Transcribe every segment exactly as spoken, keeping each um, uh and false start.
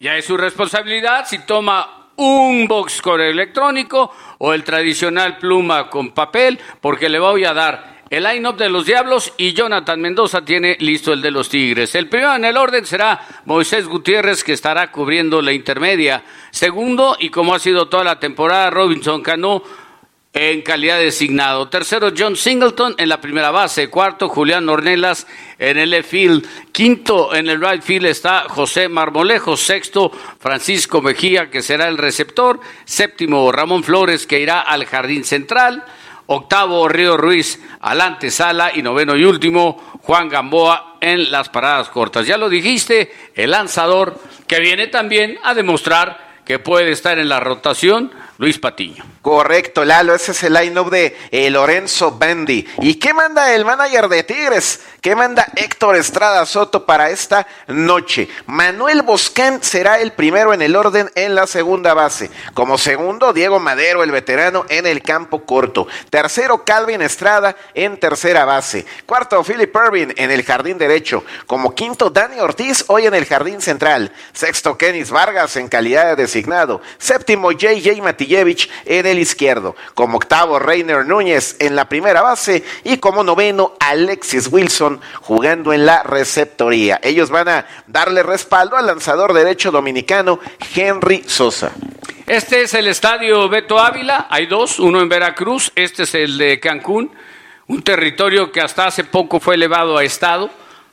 Ya es su responsabilidad si toma un box con electrónico o el tradicional pluma con papel, porque le voy a dar el line-up de los Diablos y Jonathan Mendoza tiene listo el de los Tigres. El primero en el orden será Moisés Gutiérrez, que estará cubriendo la intermedia. Segundo, y como ha sido toda la temporada, Robinson Cano en calidad de designado. Tercero, John Singleton en la primera base. Cuarto, Julián Ornelas en el left field. Quinto, en el right field está José Marmolejo. Sexto, Francisco Mejía, que será el receptor. Séptimo, Ramón Flores, que irá al jardín central. Octavo, Río Ruiz al antesala. Y noveno y último, Juan Gamboa en las paradas cortas. Ya lo dijiste, el lanzador que viene también a demostrar que puede estar en la rotación, Luis Patiño. Correcto, Lalo, ese es el line-up de eh, Lorenzo Bendy. ¿Y qué manda el manager de Tigres? ¿Qué manda Héctor Estrada Soto para esta noche? Manuel Bosquén será el primero en el orden en la segunda base. Como segundo, Diego Madero, el veterano, en el campo corto. Tercero, Calvin Estrada en tercera base. Cuarto, Philip Irvin en el jardín derecho. Como quinto, Dani Ortiz, hoy en el jardín central. Sexto, Kenis Vargas en calidad de designado. Séptimo, J J Matillevich en el izquierdo. Como octavo, Reiner Núñez en la primera base. Y como noveno, Alexis Wilson jugando en la receptoría. Ellos van a darle respaldo al lanzador derecho dominicano Henry Sosa. Este es el estadio Beto Ávila. Hay dos, uno en Veracruz. Este es el de Cancún, un territorio que hasta hace poco fue elevado a estado.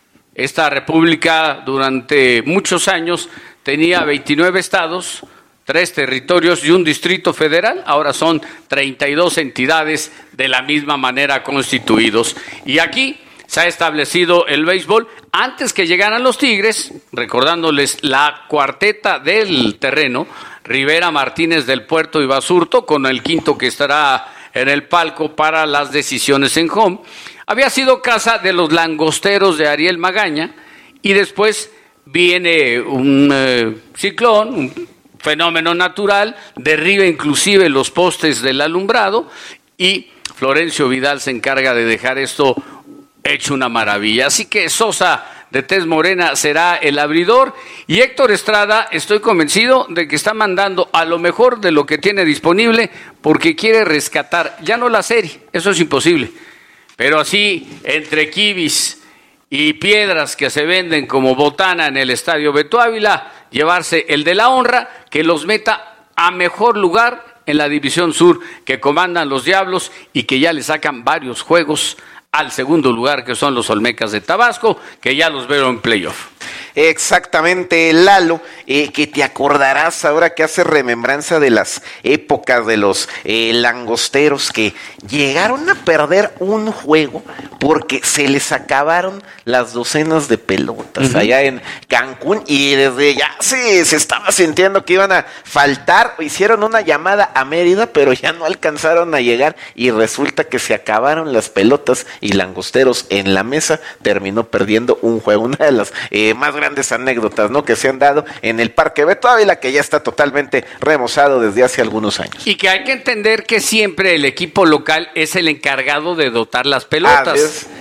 Esta república durante muchos años tenía veintinueve estados, tres territorios y un distrito federal. Ahora son treinta y dos entidades de la misma manera constituidos. Y aquí se ha establecido el béisbol. Antes que llegaran los Tigres, recordándoles la cuarteta del terreno, Rivera, Martínez del Puerto y Basurto, con el quinto que estará en el palco para las decisiones en home, había sido casa de los langosteros de Ariel Magaña, y después viene un eh, ciclón, un fenómeno natural, derriba inclusive los postes del alumbrado, y Florencio Vidal se encarga de dejar esto hecho una maravilla. Así que Sosa, de tez morena, será el abridor, y Héctor Estrada, estoy convencido de que está mandando a lo mejor de lo que tiene disponible, porque quiere rescatar, ya no la serie, eso es imposible, pero así entre quibis y piedras que se venden como botana en el estadio Beto Ávila, llevarse el de la honra, que los meta a mejor lugar en la división sur, que comandan los Diablos y que ya le sacan varios juegos al segundo lugar, que son los Olmecas de Tabasco, que ya los veo en playoff. Exactamente, Lalo, eh, que te acordarás ahora que hace remembranza de las épocas de los eh, langosteros que llegaron a perder un juego porque se les acabaron las docenas de pelotas uh-huh. allá en Cancún, y desde ya se, se estaba sintiendo que iban a faltar. Hicieron una llamada a Mérida, pero ya no alcanzaron a llegar, y resulta que se acabaron las pelotas y Langosteros en la mesa terminó perdiendo un juego. Una de las eh, más grandes anécdotas, ¿no?, que se han dado en el Parque Beto Ávila, que ya está totalmente remozado desde hace algunos años. Y que hay que entender que siempre el equipo local es el encargado de dotar las pelotas. Ah,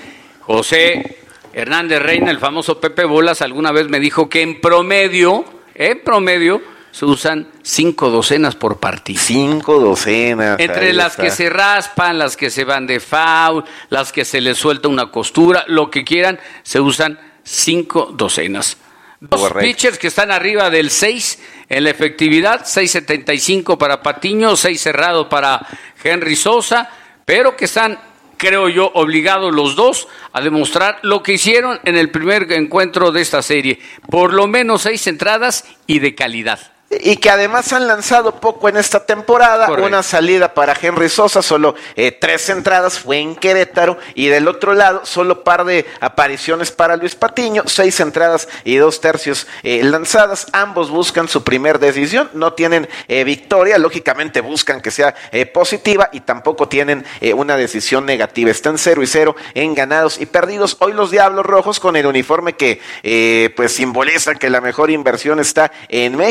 José Hernández Reina, el famoso Pepe Bolas, alguna vez me dijo que en promedio, en promedio, se usan cinco docenas por partido. Cinco docenas. Entre las está. que se raspan, las que se van de foul, las que se les suelta una costura, lo que quieran, se usan cinco docenas. Dos Correcto. pitchers que están arriba del seis en la efectividad, seis setenta y cinco para Patiño, seis cerrado para Henry Sosa, pero que están, creo yo, obligados los dos a demostrar lo que hicieron en el primer encuentro de esta serie, por lo menos seis entradas y de calidad. Y que además han lanzado poco en esta temporada. Correcto. Una salida para Henry Sosa, solo eh, tres entradas, fue en Querétaro, y del otro lado solo par de apariciones para Luis Patiño, seis entradas y dos tercios eh, lanzadas. Ambos buscan su primer decisión, no tienen eh, victoria, lógicamente buscan que sea eh, positiva, y tampoco tienen eh, una decisión negativa. Están cero y cero en ganados y perdidos. Hoy los Diablos Rojos, con el uniforme que eh, pues simboliza que la mejor inversión está en México, el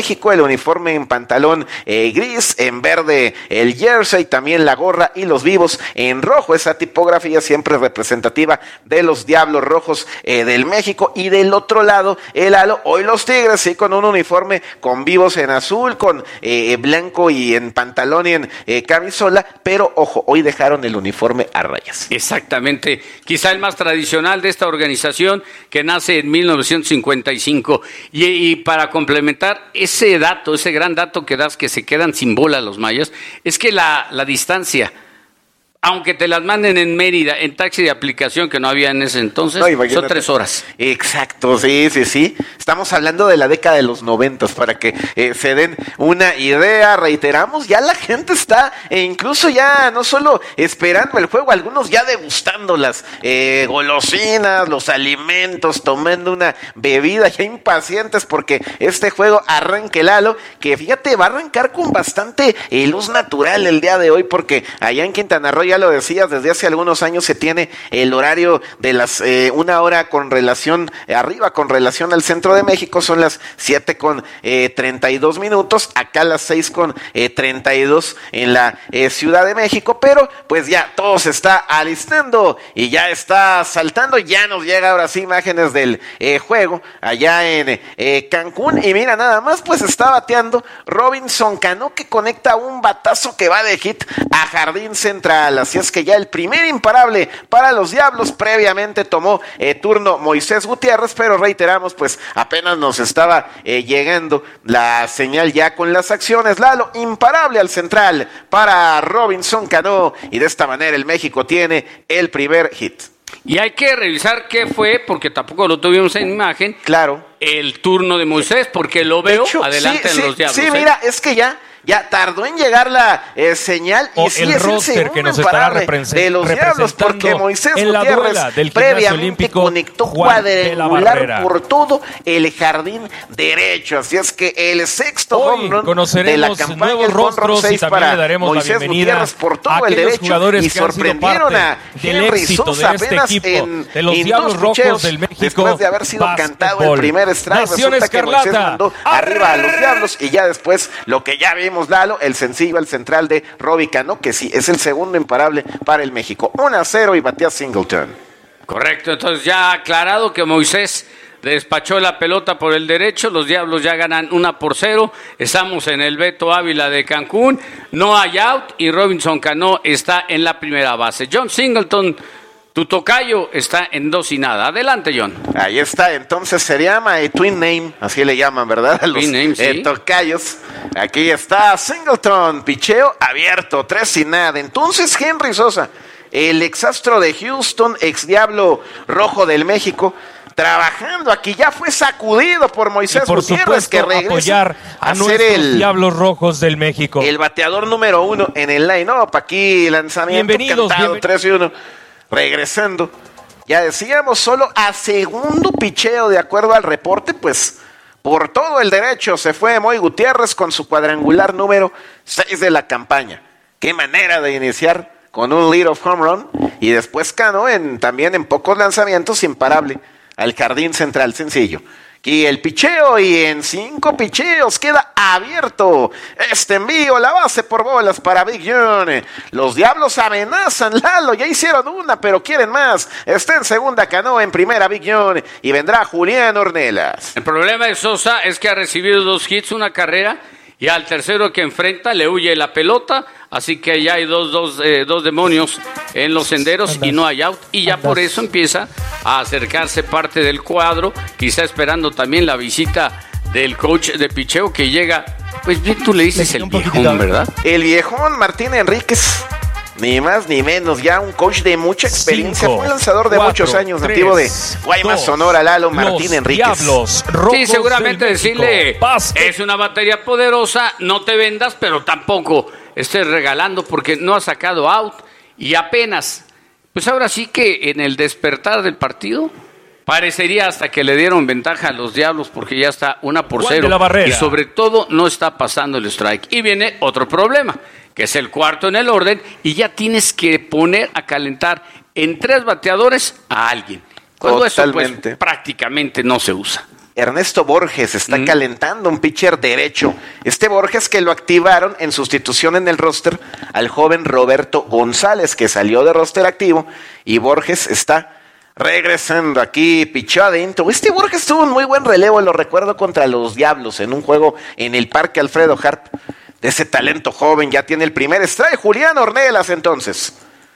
uniforme en pantalón eh, gris, en verde el jersey, también la gorra y los vivos en rojo. Esa tipografía siempre representativa de los Diablos Rojos eh, del México. Y del otro lado el halo, hoy los Tigres, sí, con un uniforme con vivos en azul, con eh, blanco y en pantalón y en eh, camisola, pero ojo, hoy dejaron el uniforme a rayas. Exactamente, quizá el más tradicional de esta organización que nace en mil novecientos cincuenta y cinco. Y, y para complementar ese dato, ese gran dato que das, que se quedan sin bola los mayas, es que la, la distancia, aunque te las manden en Mérida, en taxi de aplicación, que no había en ese entonces, no, son tres horas. Exacto, sí, sí, sí. Estamos hablando de la década de los noventas, para que eh, se den una idea. Reiteramos, ya la gente está, e incluso ya no solo esperando el juego, algunos ya degustando las eh, golosinas, los alimentos, tomando una bebida, ya impacientes porque este juego arranque el halo, que fíjate, va a arrancar con bastante eh, luz natural el día de hoy, porque allá en Quintana Roo, ya lo decías, desde hace algunos años se tiene el horario de las eh, una hora con relación, eh, arriba con relación al centro de México, son las siete con treinta y dos minutos, acá las seis con treinta y dos en la eh, Ciudad de México, pero pues ya todo se está alistando y ya está saltando, ya nos llega ahora sí imágenes del eh, juego allá en eh, Cancún, y mira nada más, pues está bateando Robinson Cano, que conecta un batazo que va de hit a Jardín Central. Así es que ya el primer imparable para los Diablos. Previamente tomó eh, turno Moisés Gutiérrez, pero reiteramos, pues apenas nos estaba eh, llegando la señal ya con las acciones. Lalo, imparable al central para Robinson Cano, y de esta manera el México tiene el primer hit. Y hay que revisar qué fue, porque tampoco lo tuvimos en imagen. Claro. El turno de Moisés, porque lo veo hecho, adelante sí, en sí, los Diablos. Sí, ¿eh? mira, es que ya... Ya tardó en llegar la eh, señal y o sí el es roster el que nos estará de los Diablos, porque Moisés en la Gutiérrez del previamente conectó cuadrangular por todo el jardín derecho. Así es que el sexto home run de la campaña, nuevos rostros, y también le daremos Moisés la bienvenida Gutiérrez por todo el derecho, y sorprendieron a Henry Sosa apenas en, de los en Diablos dos Rojos picheos, del México, después de haber sido Basketball. cantado el primer strike. Nación Resulta que Escarlata. Moisés mandó arriba a los Diablos, y ya después lo que ya vimos, Lalo, el sencillo al central de Robbie Cano, que sí, es el segundo imparable para el México. uno a cero y batea Singleton. Correcto, entonces ya aclarado que Moisés despachó la pelota por el derecho, los Diablos ya ganan una por cero, estamos en el Beto Ávila de Cancún, no hay out y Robinson Cano está en la primera base. John Singleton, tu tocayo, está en dos y nada. Adelante, John. Ahí está, entonces se llama eh, Twin Name, así le llaman, ¿verdad? A los name, sí. eh, tocayos. Aquí está Singleton, picheo abierto, tres y nada. Entonces Henry Sosa, el exastro de Houston, ex Diablo Rojo del México, trabajando aquí, ya fue sacudido por Moisés por Gutiérrez, supuesto, que regresa apoyar a, a ser el Diablos Rojos del México. El bateador número uno en el line-up. Aquí lanzamiento Bienvenidos, cantado, bienven- tres y uno. Regresando, ya decíamos, solo a segundo picheo, de acuerdo al reporte, pues por todo el derecho se fue Moy Gutiérrez con su cuadrangular número seis de la campaña. Qué manera de iniciar con un lead-off home run, y después Cano en, también en pocos lanzamientos, imparable al jardín central, sencillo. Aquí el picheo, y en cinco picheos queda abierto este envío, la base por bolas para Big John. Los Diablos amenazan, Lalo, ya hicieron una, pero quieren más. Está en segunda Cano, en primera Big John, y vendrá Julián Ornelas. El problema de Sosa es que ha recibido dos hits, una carrera, y al tercero que enfrenta le huye la pelota, así que ya hay dos, dos, eh, dos demonios en los senderos Andas. y no hay out, y ya Andas. por eso empieza a acercarse parte del cuadro, quizá esperando también la visita del coach de picheo que llega, pues bien tú le dices le el viejón, ¿verdad? El viejón Martín Enríquez. Ni más ni menos, ya un coach de mucha experiencia, Cinco, fue un lanzador de cuatro, muchos años, tres, nativo de Guaymas, Sonora, Lalo Martín Enríquez. Diablos, sí, seguramente decirle, es una batería poderosa, no te vendas, pero tampoco estés regalando porque no ha sacado out, y apenas, pues ahora sí que en el despertar del partido, parecería hasta que le dieron ventaja a los Diablos porque ya está una por cero, y sobre todo no está pasando el strike, y viene otro problema, que es el cuarto en el orden, y ya tienes que poner a calentar en tres bateadores a alguien. Cuando eso pues, prácticamente no se usa. Ernesto Borges está mm. calentando, un pitcher derecho. Este Borges que lo activaron en sustitución en el roster al joven Roberto González, que salió de roster activo, y Borges está regresando aquí, pichó adentro. Este Borges tuvo un muy buen relevo, lo recuerdo contra los Diablos, en un juego en el Parque Alfredo Harp. De ese talento joven, ya tiene el primer strike. Julián Ornelas entonces.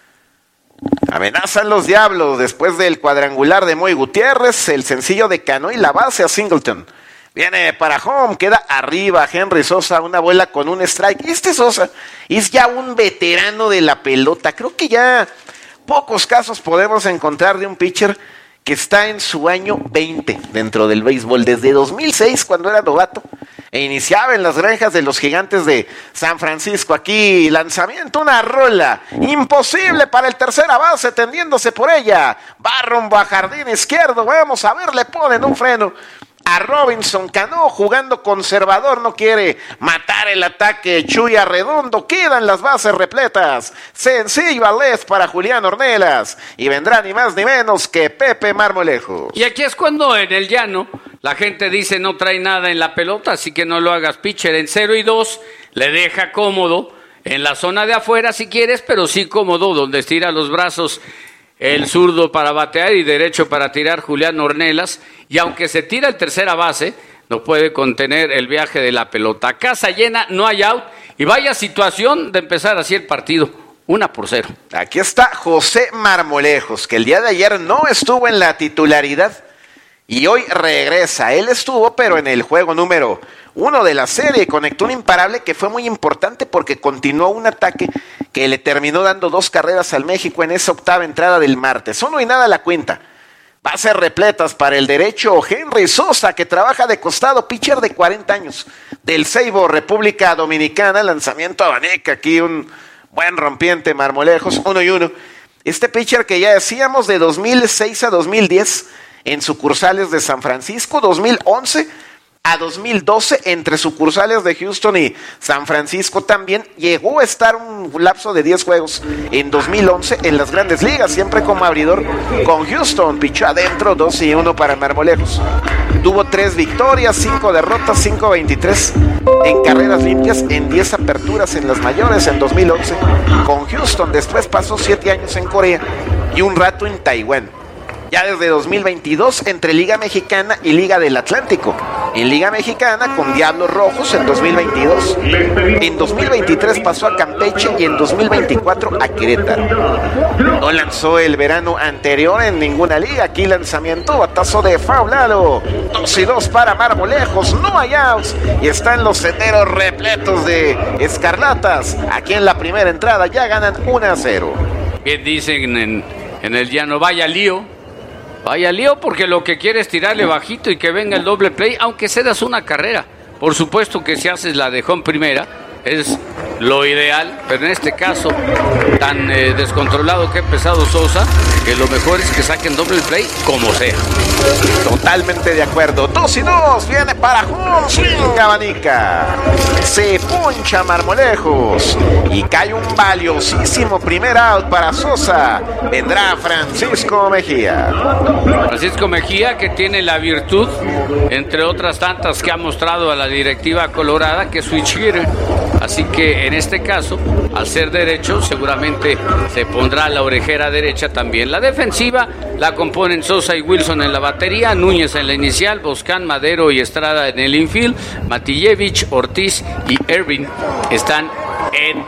Amenazan los Diablos después del cuadrangular de Moy Gutiérrez, el sencillo de Cano y la base a Singleton. Viene para home, queda arriba Henry Sosa, una bola con un strike. Y este Sosa es ya un veterano de la pelota. Creo que ya pocos casos podemos encontrar de un pitcher que está en su año veinte dentro del béisbol. Desde dos mil seis, cuando era novato, e iniciaba en las granjas de los Gigantes de San Francisco. Aquí lanzamiento, una rola imposible para el tercera base, tendiéndose por ella, va rumbo a jardín izquierdo. Vamos a ver, le ponen un freno a Robinson Cano, jugando conservador, no quiere matar el ataque. Chuy Arredondo, quedan las bases repletas. Sencillo Alés para Julián Ornelas, y vendrá ni más ni menos que Pepe Marmolejo. Y aquí es cuando en el llano la gente dice no trae nada en la pelota, así que no lo hagas pitcher. En cero y dos le deja cómodo en la zona de afuera si quieres, pero sí cómodo donde estira los brazos el zurdo para batear y derecho para tirar Julián Ornelas. Y aunque se tira el tercera base, no puede contener el viaje de la pelota. Casa llena, no hay out, y vaya situación de empezar así el partido. Una por cero. Aquí está José Marmolejos, que el día de ayer no estuvo en la titularidad y hoy regresa. Él estuvo, pero en el juego número uno de la serie, conectó un imparable que fue muy importante porque continuó un ataque que le terminó dando dos carreras al México en esa octava entrada del martes. Uno y nada la cuenta. Bases repletas para el derecho Henry Sosa, que trabaja de costado, pitcher de cuarenta años, del Ceibo, República Dominicana. Lanzamiento a Baneca, aquí un buen rompiente Marmolejos, uno y uno. Este pitcher que ya decíamos, de dos mil seis a dos mil diez en sucursales de San Francisco, dos mil once a dos mil doce entre sucursales de Houston y San Francisco. También llegó a estar un lapso de diez juegos en dos mil once en las Grandes Ligas, siempre como abridor con Houston. Pichó adentro, dos y uno para Marmolejos. Tuvo tres victorias, cinco derrotas, cinco veintitrés en carreras limpias en diez aperturas en las mayores en dos mil once con Houston. Después pasó siete años en Corea y un rato en Taiwán. Ya desde dos mil veintidós entre Liga Mexicana y Liga del Atlántico. En Liga Mexicana con Diablos Rojos en dos mil veintidós. En dos mil veintitrés pasó a Campeche y en dos mil veinticuatro a Querétaro. No lanzó el verano anterior en ninguna liga. Aquí lanzamiento, batazo de faulado. dos y dos para Marmolejos. No hay outs. Y están los senderos repletos de escarlatas. Aquí en la primera entrada ya ganan uno a cero. Bien dicen en, en el llano, vaya lío. Vaya lío, porque lo que quiere es tirarle bajito y que venga el doble play, aunque cedas una carrera. Por supuesto que si haces la de home primera, es lo ideal, pero en este caso, tan eh, descontrolado que ha empezado Sosa, que lo mejor es que saquen doble play como sea. Totalmente de acuerdo. Dos y dos, viene para home, swing Cabanica. Se poncha Marmolejos y cae un valiosísimo primer out para Sosa. Vendrá Francisco Mejía. Francisco Mejía, que tiene la virtud, entre otras tantas que ha mostrado a la directiva colorada, que es switch hitter. Así que en este caso, al ser derecho, seguramente se pondrá la orejera derecha también. La defensiva la componen Sosa y Wilson en la batería, Núñez en la inicial, Boscán, Madero y Estrada en el infield, Matillevich, Ortiz y Ervin están en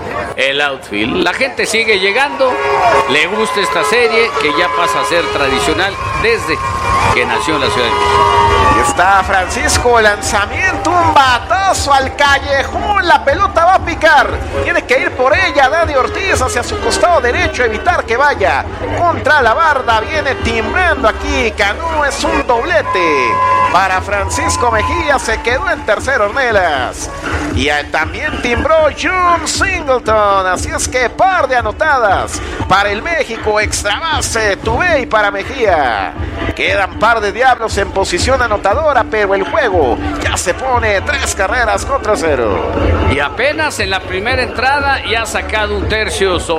el outfield. La gente sigue llegando, le gusta esta serie que ya pasa a ser tradicional desde que nació en la Ciudad de México. Ahí está Francisco, lanzamiento, un batazo al callejón, la pelota va a picar, tiene que ir por ella Dani Ortiz hacia su costado derecho, evitar que vaya contra la barda. Viene timbrando aquí Cano, es un doblete para Francisco Mejía, se quedó en tercero Ornelas y también timbró John Singleton. Así es que par de anotadas para el México, extra base Tubey para Mejía. Quedan par de Diablos en posición anotadora, pero el juego ya se pone tres carreras contra cero. Y apenas en la primera entrada ya ha sacado un tercio Sosa.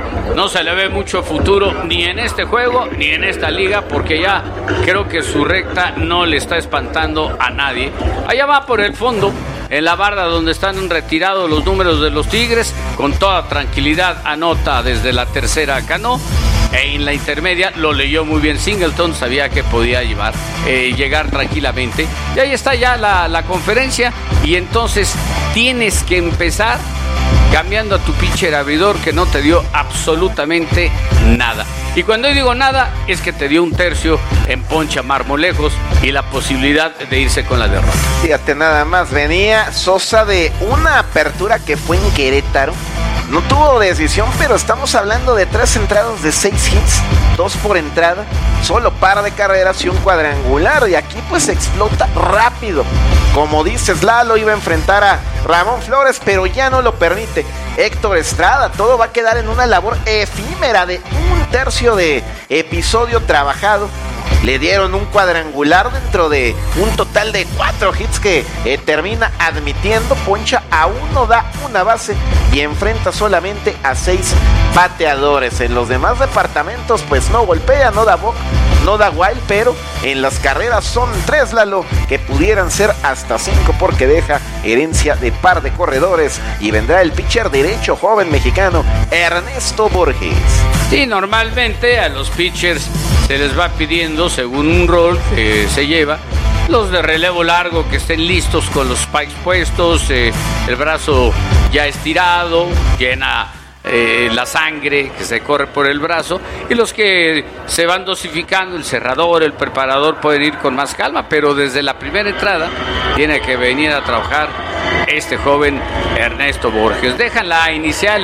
no se le ve mucho futuro ni en este juego ni en esta liga, porque ya creo que su recta no le está espantando a nadie. Allá va por el fondo, en la barda donde están retirados los números de los Tigres, con toda tranquilidad anota desde la tercera Cano. E en la intermedia lo leyó muy bien Singleton, sabía que podía llevar, eh, llegar tranquilamente. Y ahí está ya la, la conferencia. Y entonces tienes que empezar cambiando a tu pitcher abridor, que no te dio absolutamente nada. Y cuando digo nada, es que te dio un tercio en poncha Marmolejos y la posibilidad de irse con la derrota. Fíjate nada más, venía Sosa de una apertura que fue en Querétaro. No tuvo decisión, pero estamos hablando de tres entradas de seis hits, dos por entrada, solo par de carreras y un cuadrangular. Y aquí pues explota rápido. Como dices, Lalo iba a enfrentar a Ramón Flores, pero ya no lo permite Héctor Estrada. Todo va a quedar en una labor efímera de un tercio de episodio trabajado. Le dieron un cuadrangular dentro de un total de cuatro hits que eh, termina admitiendo. Poncha a uno, da una base y enfrenta solamente a seis bateadores. En los demás departamentos pues no golpea, no da walk, no da wild, pero en las carreras son tres, Lalo, que pudieran ser hasta cinco, porque deja herencia de par de corredores. Y vendrá el pitcher derecho joven mexicano Ernesto Borges. Sí, normalmente a los pitchers se les va pidiendo, según un rol que se lleva, los de relevo largo que estén listos con los spikes puestos, eh, el brazo ya estirado, llena eh, la sangre que se corre por el brazo, y los que se van dosificando, el cerrador, el preparador, pueden ir con más calma, pero desde la primera entrada tiene que venir a trabajar este joven Ernesto Borges. Dejan la inicial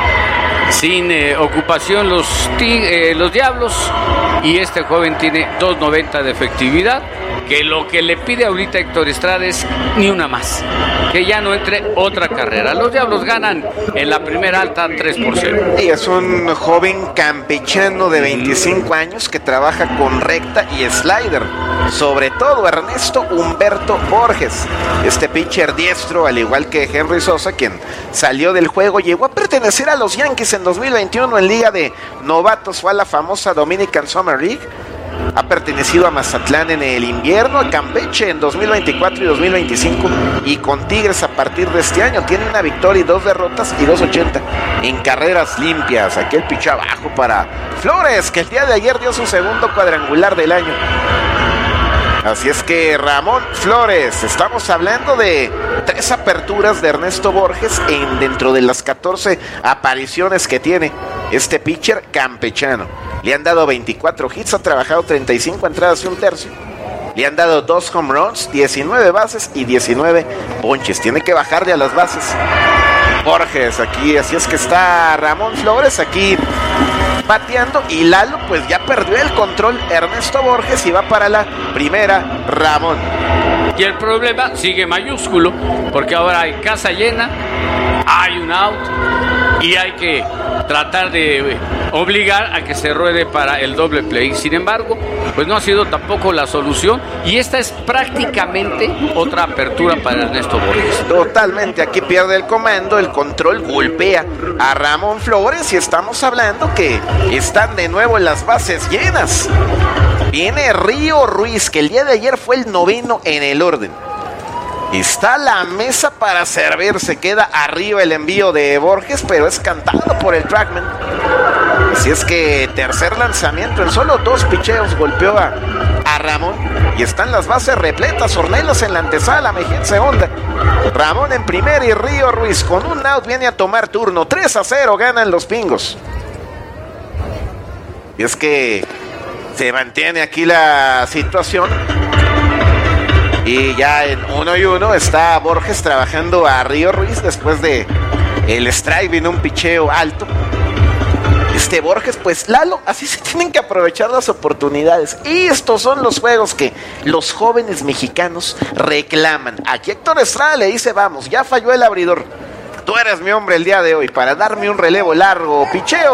sin eh, ocupación los, eh, los Diablos, y este joven tiene dos noventa de efectividad, que lo que le pide ahorita Héctor Estrada es ni una más, que ya no entre otra carrera. Los Diablos ganan en la primera alta tres por cero. Y es un joven campechano de veinticinco años que trabaja con recta y slider, sobre todo Ernesto Humberto Borges, este pitcher diestro, al igual que Henry Sosa, quien salió del juego. Llegó a pertenecer a los Yankees en dos mil veintiuno en Liga de Novatos, fue a la famosa Dominican Summer League. Ha pertenecido a Mazatlán en el invierno, a Campeche en dos mil veinticuatro y dos mil veinticinco, y con Tigres a partir de este año. Tiene una victoria y dos derrotas y dos ochenta en carreras limpias. Aquí el pitch abajo para Flores, que el día de ayer dio su segundo cuadrangular del año. Así es que Ramón Flores, estamos hablando de tres aperturas de Ernesto Borges en dentro de las catorce apariciones que tiene este pitcher campechano. Le han dado veinticuatro hits, ha trabajado treinta y cinco entradas y un tercio. Le han dado dos home runs, diecinueve bases y diecinueve ponches. Tiene que bajarle a las bases Borges aquí, así es que está Ramón Flores aquí bateando, y Lalo pues ya perdió el control Ernesto Borges y va para la primera Ramón. Y el problema sigue mayúsculo, porque ahora hay casa llena, hay un out y hay que tratar de obligar a que se ruede para el doble play. Sin embargo, pues no ha sido tampoco la solución, y esta es prácticamente otra apertura para Ernesto Borges. Totalmente, aquí pierde el comando, el control, golpea a Ramón Flores, y estamos hablando que están de nuevo en las bases llenas. Viene Río Ruiz, que el día de ayer fue el noveno en el orden. Está la mesa para servir, se queda arriba el envío de Borges, pero es cantado por el trackman. Así es que tercer lanzamiento, en solo dos picheos golpeó a, a Ramón, y están las bases repletas. Ornelas en la antesala, Mejía en segunda, Ramón en primera, y Río Ruiz con un out viene a tomar turno. Tres a cero ganan los Pingos. Y es que se mantiene aquí la situación. Y ya en uno y uno está Borges trabajando a Río Ruiz después de el strike, vino un picheo alto. Este Borges, pues Lalo, así se tienen que aprovechar las oportunidades. Y estos son los juegos que los jóvenes mexicanos reclaman. Aquí Héctor Estrada le dice: vamos, ya falló el abridor, tú eres mi hombre el día de hoy para darme un relevo largo. Picheo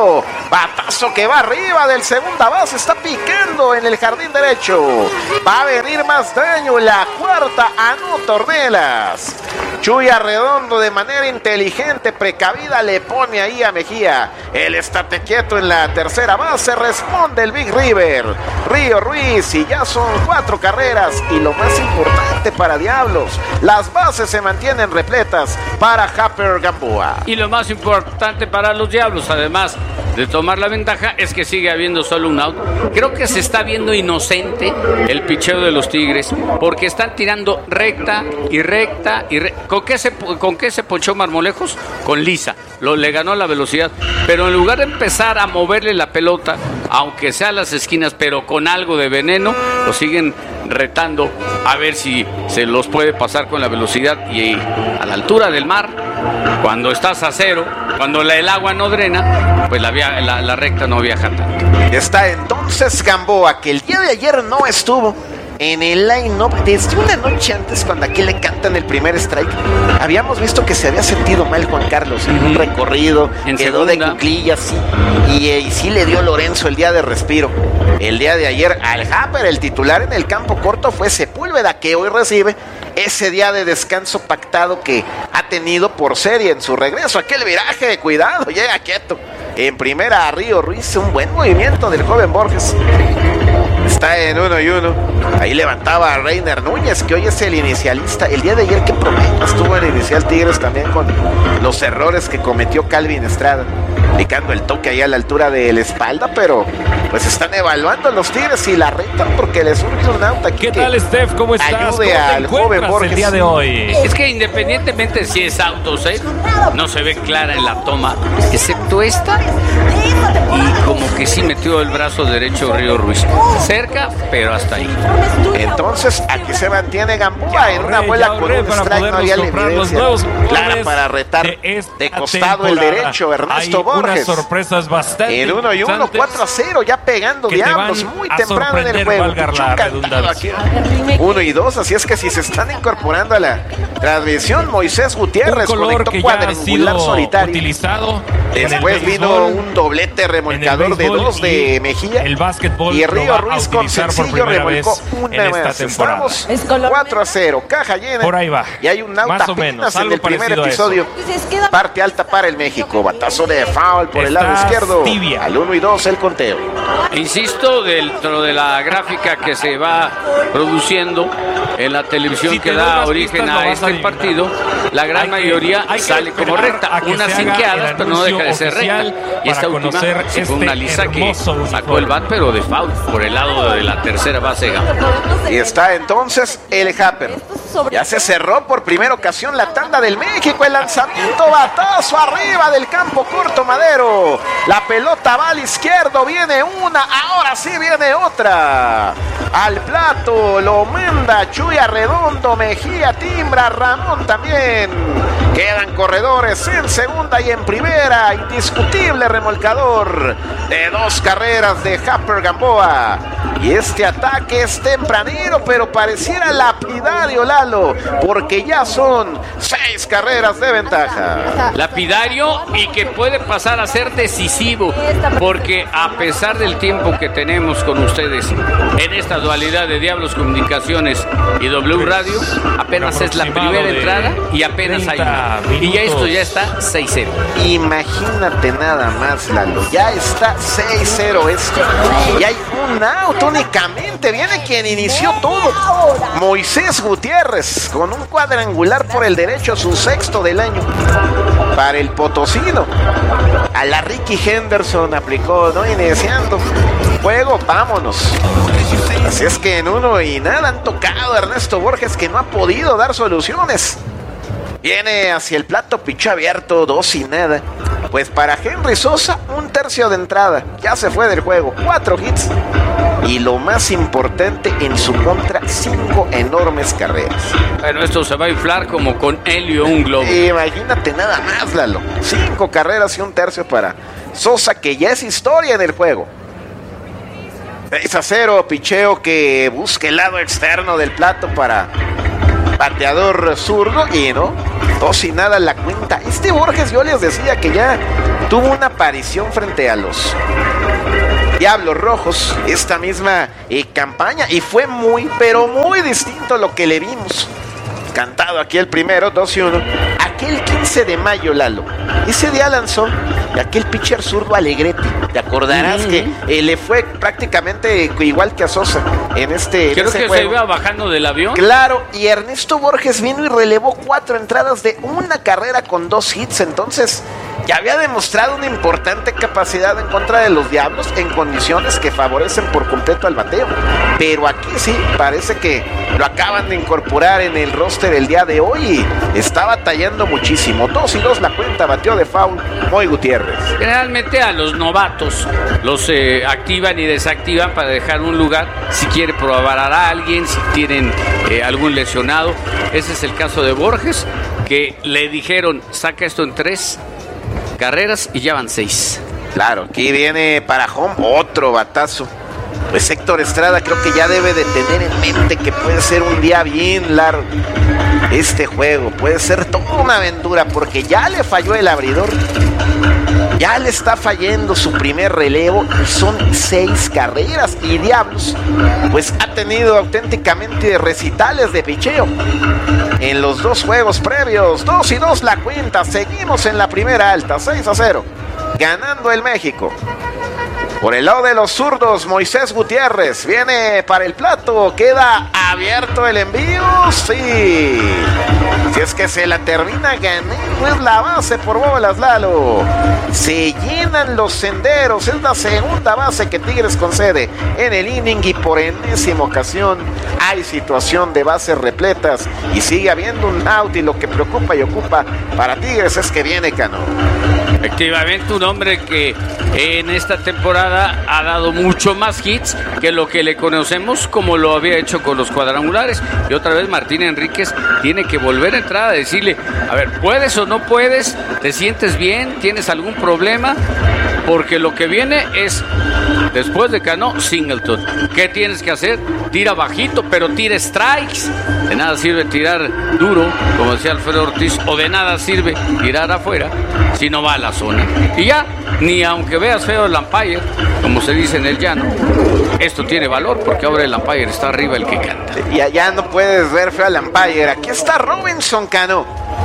Batazo que va arriba del segunda base, está picando en el jardín derecho. Va a venir más daño, la cuarta anota Ornelas. Chuy Arredondo de manera inteligente, precavida, le pone ahí a Mejía. Él estate quieto en la tercera base, responde el Big River. Río Ruiz, y ya son cuatro carreras. Y lo más importante para Diablos, las bases se mantienen repletas para Happer Gamboa. Y lo más importante para los Diablos, además de tomar la ventaja, es que sigue habiendo solo un out. Creo que se está viendo inocente el picheo de los Tigres, porque están tirando recta y recta y recta. ¿Con qué se, con qué se ponchó Marmolejos? Con lisa. Lo, le ganó la velocidad. Pero en lugar de empezar a moverle la pelota, aunque sea a las esquinas, pero con algo de veneno, lo siguen retando a ver si se los puede pasar con la velocidad. Y a la altura del mar, cuando estás a cero, cuando la, el agua no drena, pues la, la, la recta no viaja tanto. Está entonces Gamboa, que el día de ayer no estuvo en el line-up desde una noche antes, cuando aquí le cantan el primer strike. Habíamos visto que se había sentido mal Juan Carlos en un recorrido, en quedó segunda. de cuclillas, sí, y, y sí le dio Lorenzo el día de respiro. El día de ayer al Happer, el titular en el campo corto fue Sepúlveda, que hoy recibe ese día de descanso pactado que ha tenido por serie en su regreso. Aquel viraje de cuidado, llega quieto. En primera a Río Ruiz, un buen movimiento del joven Borges. Está en uno y uno. Ahí levantaba a Reiner Núñez, que hoy es el inicialista. El día de ayer, qué problema estuvo el inicial Tigres también con los errores que cometió Calvin Estrada, aplicando el toque ahí a la altura de la espalda, pero pues están evaluando los Tigres y la retan porque les surge un out aquí. ¿Qué tal, Steph? ¿Cómo estás? Ayude ¿Cómo te al joven Borges el día de hoy? Es que independientemente si es auto o safe, no se ve clara en la toma, excepto esta. Y como que sí metió el brazo derecho Río Ruiz. Cerca, pero hasta ahí. Entonces, aquí se mantiene Gamboa en una bola con un strike, no había la evidencia clara para retar de, de costado temporada. El derecho Ernesto Hay Borges. Unas sorpresas bastante en uno y uno, cuatro a cero, ya pegando Diablos muy temprano en el juego. Aquí. Uno y dos, así es que si se están incorporando a la transmisión, Moisés Gutiérrez conectó cuadrangular solitario. Utilizado. Después vino un doblete remolcador de dos de Mejía. El básquetbol y Río Ruiz con sencillo remolcó una más. Estamos cuatro a cero, caja llena. Por ahí va. Y hay un out apenas en el primer episodio. Parte alta para el México. Batazo de foul por el lado izquierdo. Tibia. Al uno y dos el conteo. Insisto, dentro de la gráfica que se va produciendo en la televisión si que da origen a este partido, la gran hay mayoría que, sale como recta. Unas cinqueadas, pero no deja de ser recta. Y esta última, se fue una lisa que sacó el bat, pero de foul por el lado de la tercera base. Y está entonces el Happer. Ya se cerró por primera ocasión la tanda del México. El lanzamiento, batazo arriba del campo corto Madero. La pelota va al izquierdo, viene una, ahora sí viene otra. Al plato lo manda Chuy Arredondo, Mejía timbra, Ramón también. Quedan corredores en segunda y en primera. Indiscutible remolcador de dos carreras de Happer Gamboa. Y este ataque es tempranero, pero pareciera lapidario, Lalo, porque ya son seis carreras de ventaja. Lapidario y que puede pasar a ser decisivo, porque a pesar del tiempo que tenemos con ustedes en esta dualidad de Diablos Comunicaciones y W Radio, apenas es la primera entrada y apenas hay una. Y ya esto ya está seis cero. Imagínate nada más, Lalo. Ya está seis cero esto. Y hay un out únicamente. Viene quien inició todo. Moisés Gutiérrez con un cuadrangular por el derecho, su sexto del año. Para el potosino. A la Ricky Henderson aplicó, ¿no? Iniciando juego, vámonos. Así es que en uno y nada han tocado a Ernesto Borges, que no ha podido dar soluciones. Viene hacia el plato, picho abierto, dos y nada. Pues para Henry Sosa, un tercio de entrada. Ya se fue del juego, cuatro hits. Y lo más importante, en su contra, cinco enormes carreras. Bueno, esto se va a inflar como con helio un globo. Imagínate nada más, Lalo. Cinco carreras y un tercio para Sosa, que ya es historia en el juego. seis a cero, picheo que busca el lado externo del plato para bateador zurdo y no, dos y nada la cuenta. Este Borges, yo les decía que ya tuvo una aparición frente a los Diablos Rojos esta misma eh, campaña y fue muy, pero muy distinto a lo que le vimos. Cantado aquí el primero, dos y uno. Aquel quince de mayo, Lalo. Ese día lanzó aquel pitcher zurdo Alegrete. Te acordarás uh-huh. que eh, le fue prácticamente igual que a Sosa en este Creo en ese que juego. se iba bajando del avión. Claro, y Ernesto Borges vino y relevó cuatro entradas de una carrera con dos hits. Entonces, ya había demostrado una importante capacidad en contra de los Diablos en condiciones que favorecen por completo al bateo. Pero aquí sí, parece que lo acaban de incorporar en el roster el día de hoy y está batallando muchísimo. Dos y dos la cuenta, bateó de foul Moy Gutiérrez. Generalmente a los novatos los eh, activan y desactivan para dejar un lugar si quiere probar a alguien, si tienen eh, algún lesionado. Ese es el caso de Borges, que le dijeron, saca esto en tres carreras y ya van seis. Claro, aquí viene para home otro batazo. Pues Héctor Estrada creo que ya debe de tener en mente que puede ser un día bien largo este juego. Puede ser toda una aventura porque ya le falló el abridor. Ya le está fallando su primer relevo y son seis carreras. Y Diablos pues ha tenido auténticamente recitales de picheo en los dos juegos previos. Dos y dos la cuenta. Seguimos en la primera alta, seis a cero. Ganando el México. Por el lado de los zurdos, Moisés Gutiérrez viene para el plato. Queda abierto el envío. Sí. Si es que se la termina ganando, es la base por bolas, Lalo. Se llenan los senderos. Es la segunda base que Tigres concede en el inning y por enésima ocasión hay situación de bases repletas y sigue habiendo un out y lo que preocupa y ocupa para Tigres es que viene Cano. Efectivamente, un hombre que en esta temporada ha dado mucho más hits que lo que le conocemos como lo había hecho con los cuadrangulares. Y otra vez Martín Enríquez tiene que volver a entrar a decirle, a ver, ¿puedes o no puedes? ¿Te sientes bien? ¿Tienes algún problema? Porque lo que viene es, después de Cano, Singleton. ¿Qué tienes que hacer? Tira bajito, pero tira strikes. De nada sirve tirar duro, como decía Alfredo Ortiz, o de nada sirve tirar afuera si no va a la zona. Y ya, ni aunque veas feo el umpire, como se dice en el llano, esto tiene valor porque ahora el umpire está arriba el que canta. Y allá no puedes ver feo al umpire. Aquí está Robinson Cano.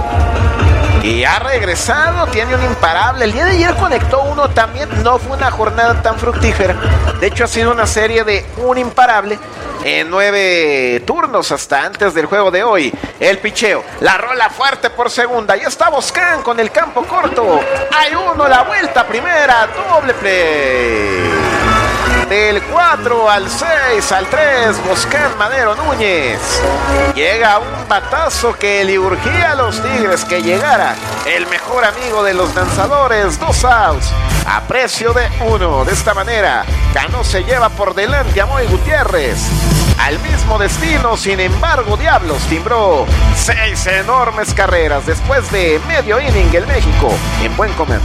Y ha regresado, tiene un imparable. El día de ayer conectó uno también. No fue una jornada tan fructífera. De hecho, ha sido una serie de un imparable en nueve turnos hasta antes del juego de hoy. El picheo, la rola fuerte por segunda. Ya está Boscan con el campo corto. Hay uno, la vuelta primera, doble play. Del cuatro al seis al tres, Boscan Madero Núñez. Llega un batazo que le urgía a los Tigres que llegara el mejor amigo de los lanzadores. Dos outs a precio de uno. De esta manera, Cano se lleva por delante a Moy Gutiérrez. Al mismo destino, sin embargo, Diablos timbró seis enormes carreras después de medio inning el México en buen comando.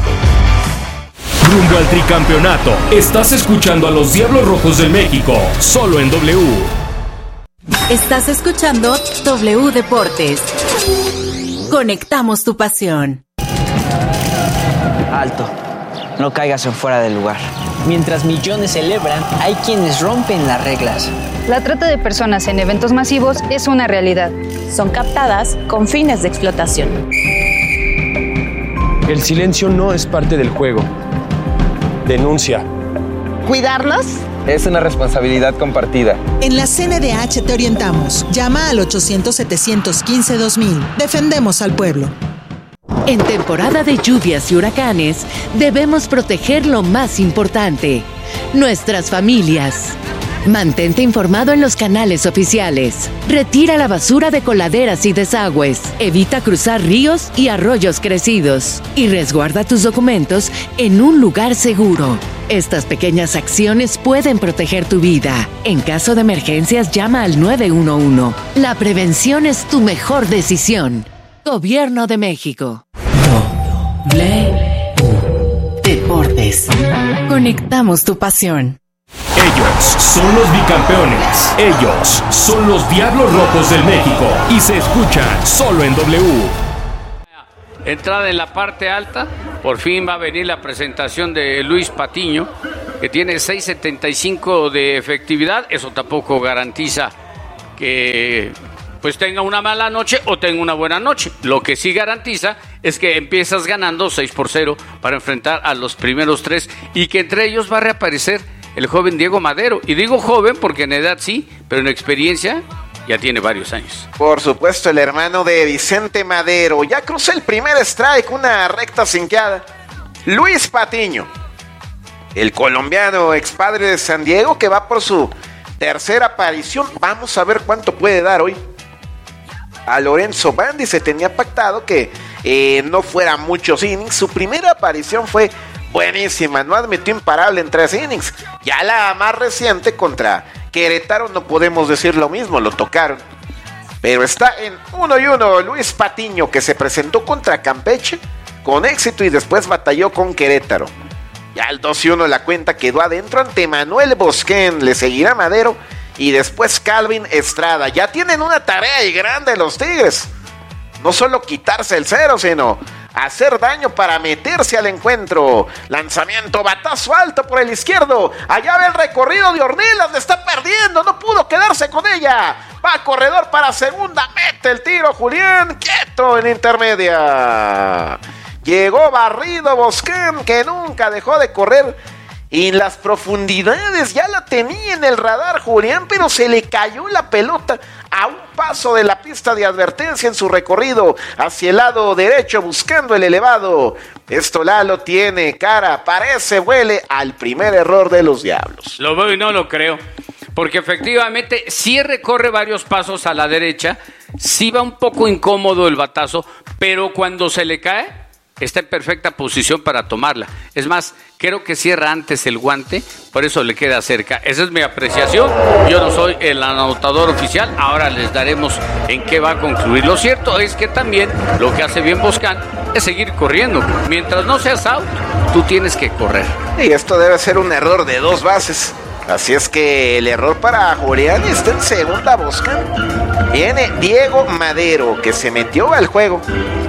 Rumbo al tricampeonato. Estás escuchando a los Diablos Rojos del México, solo en W. Estás escuchando W Deportes. Conectamos tu pasión. Alto, no caigas en fuera del lugar. Mientras millones celebran, hay quienes rompen las reglas. La trata de personas en eventos masivos es una realidad. Son captadas con fines de explotación. El silencio no es parte del juego. Denuncia. ¿Cuidarnos? Es una responsabilidad compartida. En la C N D H te orientamos. Llama al ochocientos, setecientos quince, dos mil. Defendemos al pueblo. En temporada de lluvias y huracanes, debemos proteger lo más importante: nuestras familias. Mantente informado en los canales oficiales. Retira la basura de coladeras y desagües. Evita cruzar ríos y arroyos crecidos. Y resguarda tus documentos en un lugar seguro. Estas pequeñas acciones pueden proteger tu vida. En caso de emergencias, llama al nueve uno uno. La prevención es tu mejor decisión. Gobierno de México. W Deportes. Conectamos tu pasión. Ellos son los bicampeones. Ellos son los Diablos Rojos del México. Y se escuchan solo en W. Entrada en la parte alta, Por fin va a venir la presentación de Luis Patiño, que tiene seis setenta y cinco de efectividad. Eso tampoco garantiza que pues tenga una mala noche o tenga una buena noche. Lo que sí garantiza es que empiezas ganando seis por cero para enfrentar a los primeros tres y que entre ellos va a reaparecer el joven Diego Madero. Y digo joven porque en edad sí, pero en experiencia ya tiene varios años. Por supuesto, el hermano de Vicente Madero. Ya cruzó el primer strike, una recta cinqueada. Luis Patiño, el colombiano expadre de San Diego, que va por su tercera aparición. Vamos a ver cuánto puede dar hoy. A Lorenzo Bandi se tenía pactado que eh, no fuera muchos innings. Su primera aparición fue buenísima, no admitió imparable en tres innings. Ya la más reciente contra Querétaro no podemos decir lo mismo, lo tocaron. Pero está en uno y uno Luis Patiño, que se presentó contra Campeche con éxito y después batalló con Querétaro. Ya el dos y uno la cuenta quedó adentro ante Manuel Bosquén. Le seguirá Madero y después Calvin Estrada. Ya tienen una tarea y grande los Tigres. No solo quitarse el cero, sino hacer daño para meterse al encuentro. Lanzamiento, batazo alto por el izquierdo. Allá ve el recorrido de Ornelas, le está perdiendo, no pudo quedarse con ella. Va corredor para segunda, mete el tiro Julián, quieto en intermedia. Llegó barrido Bosquén, que nunca dejó de correr. Y en las profundidades ya la tenía en el radar Julián, pero se le cayó la pelota a un paso de la pista de advertencia en su recorrido hacia el lado derecho buscando el elevado. Esto Lalo tiene cara, parece huele al primer error de los Diablos. Lo veo y no lo creo, porque efectivamente sí recorre varios pasos a la derecha, sí va un poco incómodo el batazo, pero cuando se le cae está en perfecta posición para tomarla. Es más, creo que cierra antes el guante, por eso le queda cerca. Esa es mi apreciación. Yo no soy el anotador oficial. Ahora les daremos en qué va a concluir. Lo cierto es que también lo que hace bien Bosquén es seguir corriendo. Mientras no seas out, tú tienes que correr. Y esto debe ser un error de dos bases. Así es que el error para Julián está en segunda Bosquén. Viene Diego Madero, que se metió al juego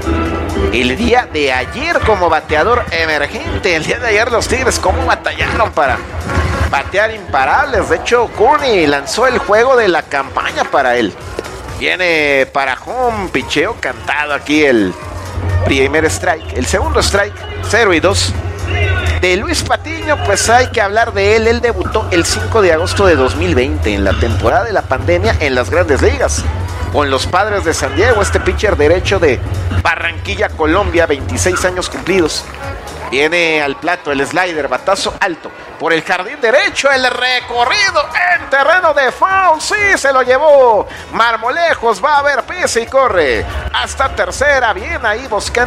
el día de ayer como bateador emergente. El día de ayer los Tigres cómo batallaron para batear imparables. De hecho, Cooney lanzó el juego de la campaña para él. Viene para home, picheo cantado aquí el primer strike. El segundo strike, cero y dos. De Luis Patiño, pues hay que hablar de él. Él debutó el cinco de agosto de dos mil veinte, en la temporada de la pandemia en las Grandes Ligas, con los Padres de San Diego. Este pitcher derecho de Barranquilla, Colombia, veintiséis años cumplidos. Viene al plato el slider, batazo alto por el jardín derecho, el recorrido en terreno de foul, sí, se lo llevó Marmolejos, va a ver pisa y corre hasta tercera. Bien ahí Bosquén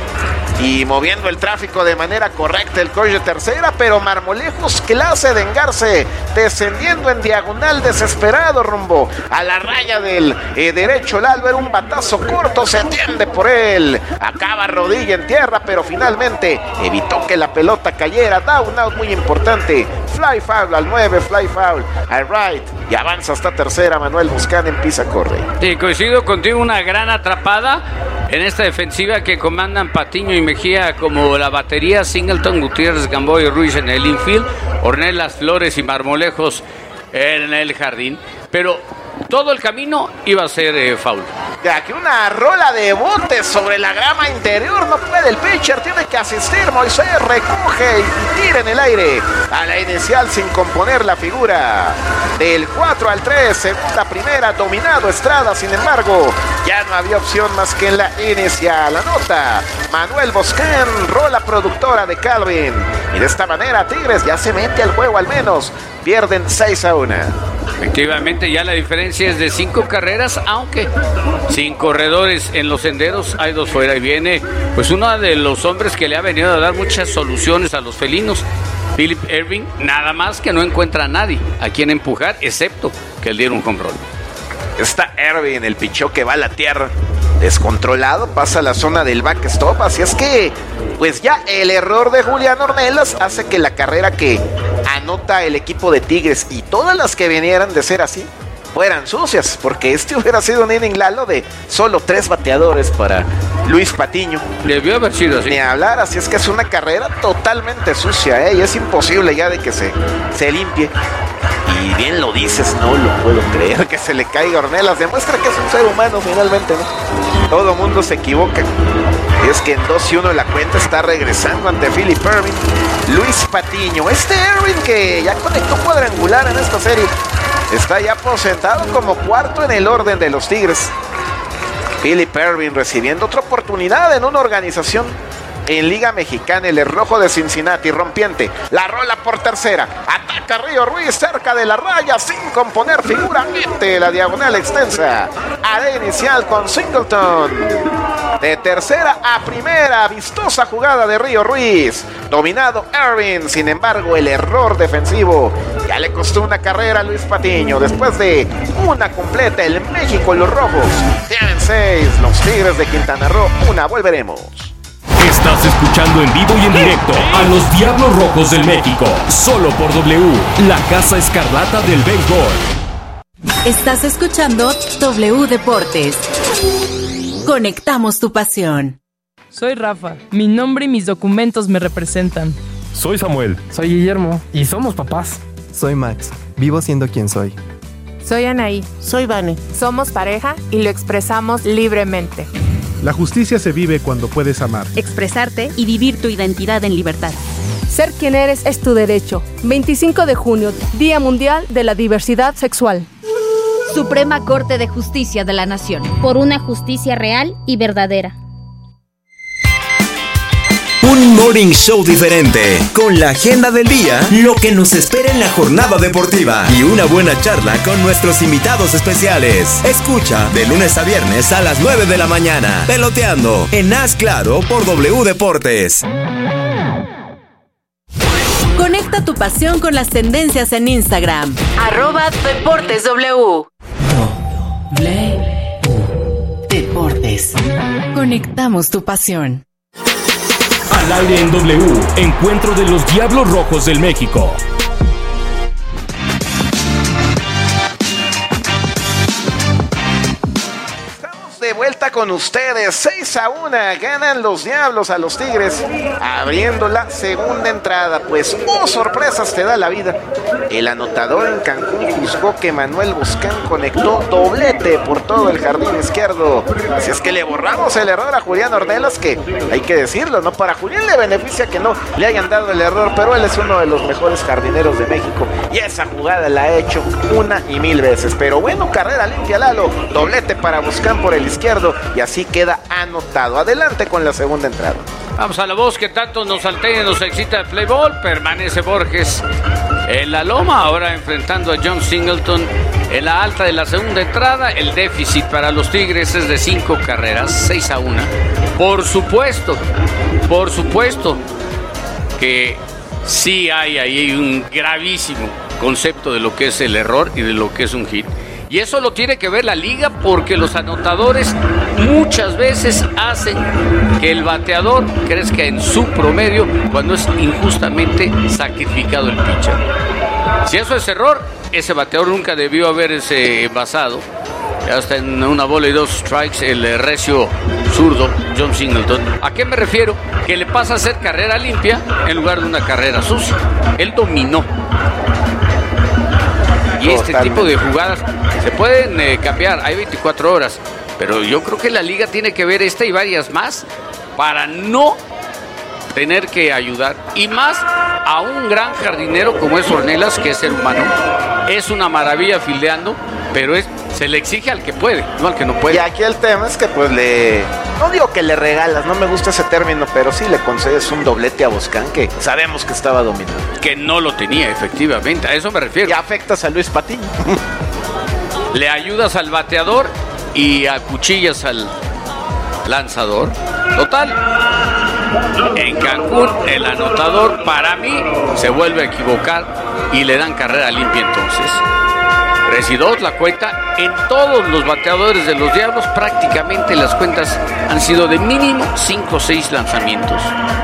y moviendo el tráfico de manera correcta el coach de tercera, pero Marmolejos, clase de engarce, descendiendo en diagonal desesperado rumbo a la raya del eh, derecho. El Albert, un batazo corto, se atiende por él, acaba rodilla en tierra, pero finalmente evitó que la pelota cayera. Down out muy importante, fly foul al nueve, fly foul al right, y avanza hasta tercera. Manuel Bosquén en pisa corre. Sí, coincido contigo, una gran atrapada en esta defensiva que comandan Patiño y Mejía como la batería. Singleton, Gutiérrez, Gamboa y Ruiz en el infield, Ornelas, Flores y Marmolejos en el jardín, pero todo el camino iba a ser eh, foul. De aquí una rola de bote sobre la grama interior, no puede el pitcher, tiene que asistir. Moisés recoge y tira en el aire a la inicial sin componer la figura. Del cuatro al tres, segunda primera, dominado Estrada, sin embargo ya no había opción más que en la inicial. Anota Manuel Bosquén, rola productora de Calvin, y de esta manera Tigres ya se mete al juego, al menos pierden seis a uno. Efectivamente, ya la diferencia es de cinco carreras, aunque sin corredores en los senderos, hay dos fuera. Y viene pues uno de los hombres que le ha venido a dar muchas soluciones a los felinos, Philip Erving, nada más que no encuentra a nadie a quien empujar, excepto que él diera un home run. Está Erving, el picheo que va a la tierra, descontrolado, pasa a la zona del backstop. Así es que pues ya el error de Julián Ornelas hace que la carrera que anota el equipo de Tigres y todas las que vinieran de ser así fueran sucias, porque este hubiera sido un inning, Lalo, de solo tres bateadores para Luis Patiño. Debió haber sido así. Ni hablar, así es que es una carrera totalmente sucia, ¿eh? Y es imposible ya de que se, se limpie. Y bien lo dices, no lo puedo creer que se le caiga Ornelas. Demuestra que es un ser humano finalmente, ¿no? Todo mundo se equivoca. Es que en dos y uno la cuenta está regresando ante Philip Ervin. Luis Patiño, este Ervin que ya conectó cuadrangular en esta serie, está ya aposentado como cuarto en el orden de los Tigres. Philip Ervin recibiendo otra oportunidad en una organización en Liga Mexicana. El rojo de Cincinnati, rompiente, la rola por tercera, ataca Río Ruiz cerca de la raya sin componer figuramente la diagonal extensa. Área inicial con Singleton. De tercera a primera, vistosa jugada de Río Ruiz, dominado Ervin. Sin embargo, el error defensivo ya le costó una carrera a Luis Patiño. Después de una completa, el México y los rojos tienen seis. Los Tigres de Quintana Roo, una. Volveremos. Estás escuchando en vivo y en directo a los Diablos Rojos del México, solo por W, la Casa Escarlata del béisbol. Estás escuchando W Deportes. Conectamos tu pasión. Soy Rafa, mi nombre y mis documentos me representan. Soy Samuel. Soy Guillermo y somos papás. Soy Max, vivo siendo quien soy. Soy Anaí. Soy Vane. Somos pareja y lo expresamos libremente. La justicia se vive cuando puedes amar, expresarte y vivir tu identidad en libertad. Ser quien eres es tu derecho. veinticinco de junio, Día Mundial de la Diversidad Sexual. Suprema Corte de Justicia de la Nación. Por una justicia real y verdadera. Un morning show diferente, con la agenda del día, lo que nos espera en la jornada deportiva y una buena charla con nuestros invitados especiales. Escucha de lunes a viernes a las nueve de la mañana, Peloteando, en Haz Claro por W Deportes. Conecta tu pasión con las tendencias en Instagram. Arroba Deportes W. W Deportes. Conectamos tu pasión. Al aire en W, encuentro de los Diablos Rojos del México. De vuelta con ustedes, seis a uno ganan los Diablos a los Tigres, abriendo la segunda entrada. Pues, oh, sorpresas te da la vida. El anotador en Cancún juzgó que Manuel Boscán conectó doblete por todo el jardín izquierdo. Así es que le borramos el error a Julián Ornelas, que hay que decirlo, ¿no? Para Julián le beneficia que no le hayan dado el error, pero él es uno de los mejores jardineros de México y esa jugada la ha hecho una y mil veces. Pero bueno, carrera limpia, Lalo, doblete para Boscán por el izquierdo y así queda anotado. Adelante con la segunda entrada. Vamos a la voz que tanto nos altera y nos excita el play ball. Permanece Borges en la loma, ahora enfrentando a John Singleton en la alta de la segunda entrada. El déficit para los Tigres es de cinco carreras, seis a uno. Por supuesto, por supuesto que sí hay ahí un gravísimo concepto de lo que es el error y de lo que es un hit. Y eso lo tiene que ver la liga, porque los anotadores muchas veces hacen que el bateador crezca en su promedio cuando es injustamente sacrificado el pitcher. Si eso es error, ese bateador nunca debió haberse envasado. Hasta en una bola y dos strikes el recio zurdo John Singleton. ¿A qué me refiero? Que le pasa a hacer carrera limpia en lugar de una carrera sucia. Él dominó. Y este Totalmente. tipo de jugadas se pueden eh, cambiar, hay veinticuatro horas, pero yo creo que la liga tiene que ver esta y varias más para no tener que ayudar, y más a un gran jardinero como es Ornelas, que es ser humano, es una maravilla fildeando, pero es, se le exige al que puede, no al que no puede. Y aquí el tema es que pues le, no digo que le regalas, no me gusta ese término, pero sí le concedes un doblete a Boscán, que sabemos que estaba dominando. Que no lo tenía, efectivamente, a eso me refiero. Y afectas a Luis Patiño. Le ayudas al bateador y acuchillas al lanzador. Total, en Cancún el anotador para mí se vuelve a equivocar y le dan carrera limpia entonces. tres y dos la cuenta. En todos los bateadores de los Diablos prácticamente las cuentas han sido de mínimo cinco o seis lanzamientos.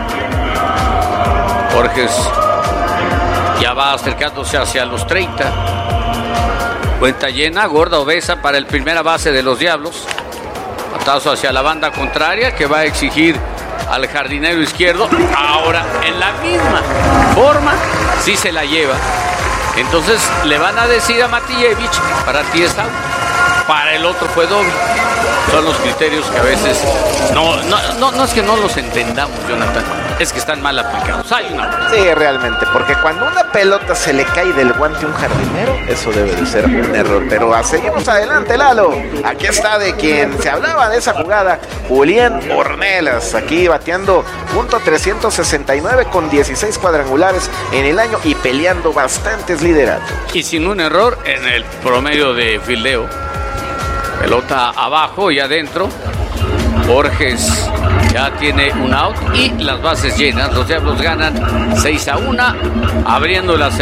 Borges ya va acercándose hacia los treinta. Cuenta llena, gorda, obesa para el primera base de los Diablos. Pelotazo hacia la banda contraria que va a exigir al jardinero izquierdo. Ahora, en la misma forma, sí se la lleva. Entonces le van a decir a Matijevich, para ti es out, para el otro fue doble. Son los criterios que a veces no, no, no, no es que no los entendamos, Jonathan, es que están mal aplicados. Hay una. Sí, realmente, porque cuando una pelota se le cae del guante a un jardinero, eso debe de ser un error. Pero a seguimos adelante, Lalo. Aquí está de quien se hablaba de esa jugada, Julián Ornelas, aquí bateando punto trescientos sesenta y nueve con dieciséis cuadrangulares en el año y peleando bastantes lideratos. Y sin un error en el promedio de fildeo. Pelota abajo y adentro. Borges ya tiene un out y las bases llenas. Los Diablos ganan seis a uno, abriendo la segunda.